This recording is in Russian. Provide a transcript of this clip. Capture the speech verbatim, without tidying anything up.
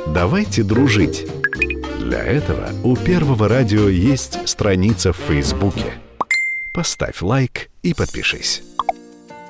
Давайте дружить. Для этого у Первого радио есть страница в Фейсбуке. Поставь лайк и подпишись.